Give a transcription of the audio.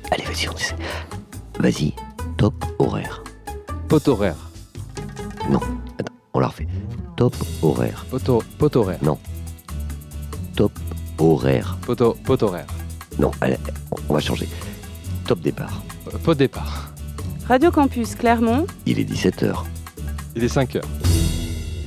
Allez, vas-y, on essaie. Vas-y, top horaire. Pot horaire. Non, attends, on la refait. Top horaire. Pot horaire. Non. Top horaire. Pot horaire. Non, allez, on va changer. Top départ. Pot départ. Radio Campus Clermont. Il est 17h. Il est 5h.